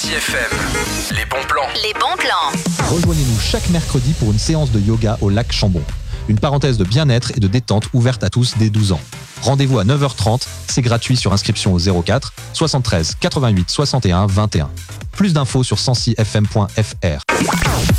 CFM, les bons plans. Les bons plans. Rejoignez-nous chaque mercredi pour une séance de yoga au lac Chambon. Une parenthèse de bien-être et de détente ouverte à tous dès 12 ans. Rendez-vous à 9h30, c'est gratuit sur inscription au 04 73 88 61 21. Plus d'infos sur 106fm.fr.